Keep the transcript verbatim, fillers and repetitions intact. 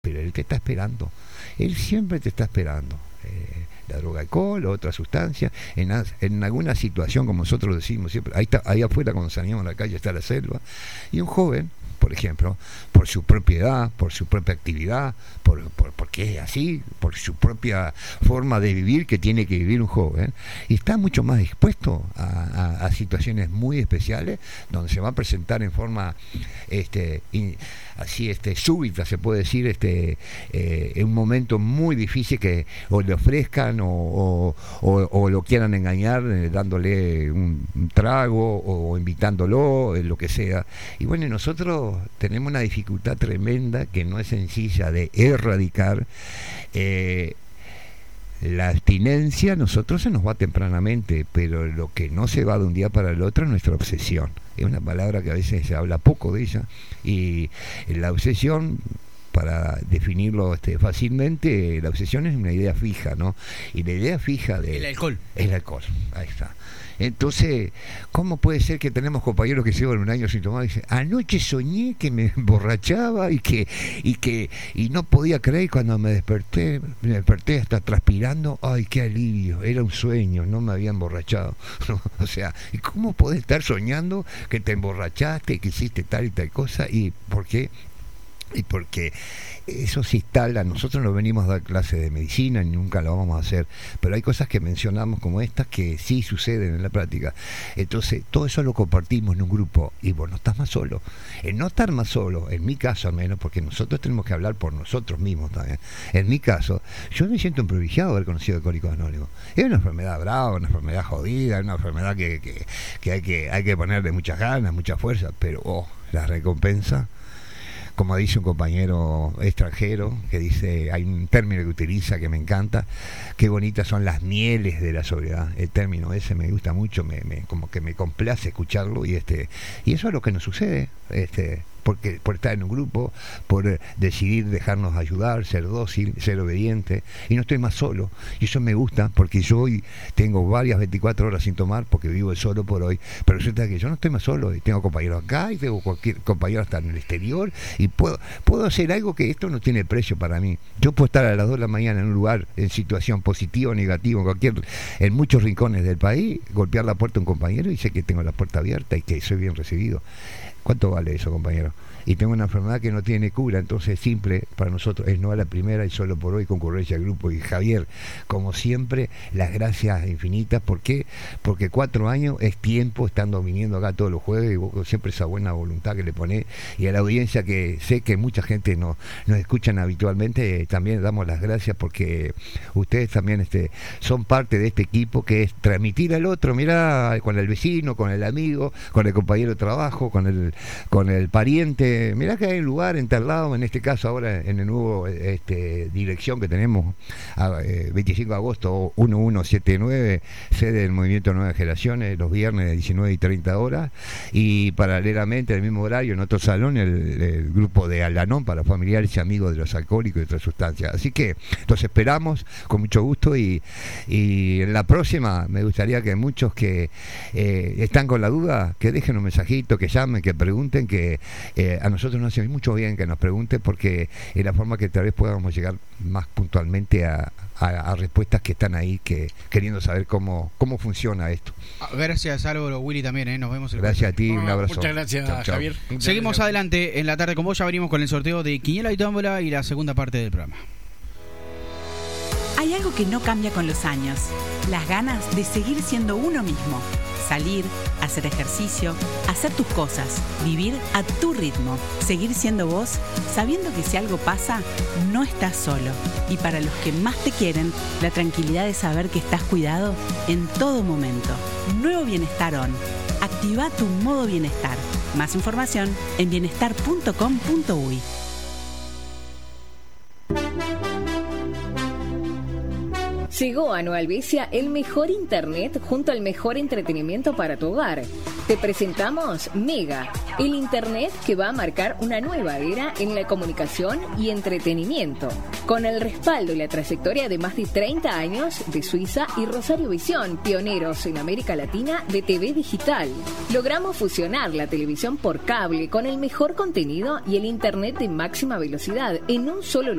pero él te está esperando. Él siempre te está esperando. Eh, la droga, alcohol, otra sustancia, en, en alguna situación, como nosotros decimos siempre, ahí, está, ahí afuera cuando salimos a la calle está la selva, y un joven, por ejemplo, por su propiedad, por su propia actividad, por, por, porque es así, por su propia forma de vivir que tiene que vivir un joven, y está mucho más expuesto a, a, a situaciones muy especiales, donde se va a presentar en forma este, in, así este, súbita, se puede decir, este, eh, en un momento muy difícil que o le ofrezcan o, o, o, o lo quieran engañar eh, dándole un, un trago o, o invitándolo, eh, lo que sea. Y bueno, nosotros tenemos una dificultad tremenda que no es sencilla de erradicar. eh, La abstinencia a nosotros se nos va tempranamente, pero lo que no se va de un día para el otro es nuestra obsesión. Es una palabra que a veces se habla poco de ella, y la obsesión, para definirlo este, fácilmente, la obsesión es una idea fija, ¿no? Y la idea fija de... El alcohol. El alcohol, ahí está. Entonces, ¿cómo puede ser que tenemos compañeros que llevan un año sin tomar y dicen, anoche soñé que me emborrachaba y que y que y no podía creer, cuando me desperté, me desperté hasta transpirando, ay, qué alivio, era un sueño, no me había emborrachado? ¿No? O sea, ¿y cómo podés estar soñando que te emborrachaste, que hiciste tal y tal cosa? ¿Y por qué? Y porque eso se instala. Nosotros no venimos a dar clases de medicina, ni nunca lo vamos a hacer, pero hay cosas que mencionamos como estas que sí suceden en la práctica. Entonces, todo eso lo compartimos en un grupo, y vos no estás más solo. El no estar más solo, en mi caso al menos, porque nosotros tenemos que hablar por nosotros mismos también. En mi caso, yo me siento un privilegiado de haber conocido Alcohólicos Anónimos. Es una enfermedad brava, una enfermedad jodida, una enfermedad que, que, que, hay, que hay que ponerle muchas ganas, mucha fuerza, pero oh, la recompensa. Como dice un compañero extranjero, que dice, hay un término que utiliza que me encanta, qué bonitas son las mieles de la sobriedad. El término ese me gusta mucho, me, me, como que me complace escucharlo, y este y eso es lo que nos sucede, este porque por estar en un grupo, por decidir dejarnos ayudar, ser dócil, ser obediente, y no estoy más solo. Y eso me gusta, porque yo hoy tengo varias veinticuatro horas sin tomar, porque vivo solo por hoy, pero resulta que yo no estoy más solo, y tengo compañeros acá, y tengo cualquier compañero hasta en el exterior, y puedo, puedo hacer algo que esto no tiene precio para mí. Yo puedo estar a las dos de la mañana en un lugar, en situación positiva o negativa, en cualquier, en muchos rincones del país, golpear la puerta a un compañero y sé que tengo la puerta abierta y que soy bien recibido. ¿Cuánto vale eso, compañero? Y tengo una enfermedad que no tiene cura, entonces simple para nosotros es no a la primera y solo por hoy, concurrencia al grupo. Y Javier, como siempre, las gracias infinitas. ¿Por qué? Porque cuatro años es tiempo, estando viniendo acá todos los jueves, y vos siempre esa buena voluntad que le ponés, y a la audiencia que sé que mucha gente nos, nos escuchan habitualmente, eh, también damos las gracias, porque ustedes también este, son parte de este equipo que es transmitir al otro, mirá, con el vecino, con el amigo, con el compañero de trabajo, con el, con el pariente. Mirá que hay un lugar en tal lado, en este caso ahora en el nuevo este, dirección que tenemos, a, eh, veinticinco de agosto mil ciento setenta y nueve, sede del Movimiento Nuevas Generaciones, los viernes de diecinueve y treinta horas, y paralelamente en el mismo horario en otro salón el, el grupo de Al-Anon para familiares y amigos de los alcohólicos y otras sustancias. Así que los esperamos con mucho gusto, y, y en la próxima me gustaría que muchos que eh, están con la duda, que dejen un mensajito, que llamen, que pregunten, que eh, a nosotros nos hace mucho bien que nos pregunten, porque es la forma que tal vez podamos llegar más puntualmente a, a, a respuestas que están ahí, que queriendo saber cómo cómo funciona esto. Gracias, Álvaro, Willy también, ¿eh? Nos vemos el Gracias jueves. a ti, un abrazo. Muchas gracias, chau, chau. Javier. Muchas Seguimos gracias. adelante en la tarde con vos, ya venimos con el sorteo de Quiniela y Tómbola y la segunda parte del programa. Hay algo que no cambia con los años, las ganas de seguir siendo uno mismo. Salir, hacer ejercicio, hacer tus cosas, vivir a tu ritmo, seguir siendo vos, sabiendo que si algo pasa, no estás solo. Y para los que más te quieren, la tranquilidad de saber que estás cuidado en todo momento. Nuevo Bienestar On. Activa tu modo bienestar. Más información en bienestar punto com punto uy. Llegó a Nueva Albesia el mejor internet junto al mejor entretenimiento para tu hogar. Te presentamos Mega, el internet que va a marcar una nueva era en la comunicación y entretenimiento. Con el respaldo y la trayectoria de más de treinta años de Suiza y Rosario Visión, pioneros en América Latina de T V digital. Logramos fusionar la televisión por cable con el mejor contenido y el internet de máxima velocidad en un solo lugar.